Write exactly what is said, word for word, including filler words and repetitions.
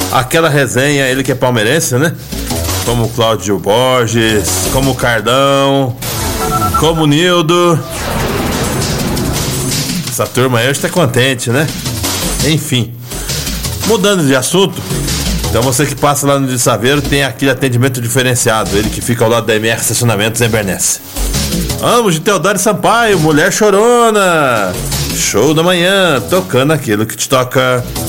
aquela resenha, ele que é palmeirense, né? Como o Cláudio Borges, como o Cardão, como o Nildo. Essa turma aí hoje tá contente, né? Enfim, mudando de assunto, então você que passa lá no de Saveiro tem aquele atendimento diferenciado, ele que fica ao lado da M R Estacionamentos em Bernese. Amos de Teodoro Sampaio, Mulher Chorona, show da manhã, tocando aquilo que te toca.